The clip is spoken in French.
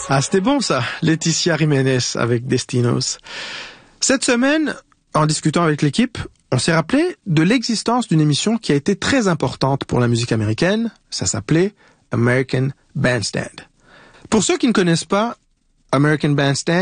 Ah, c'était bon ça, Laetitia Jiménez avec Destinos. Cette semaine, en discutant avec l'équipe, on s'est rappelé de l'existence d'une émission qui a été très importante pour la musique américaine. Ça s'appelait American Bandstand. Pour ceux qui ne connaissent pas American Bandstand,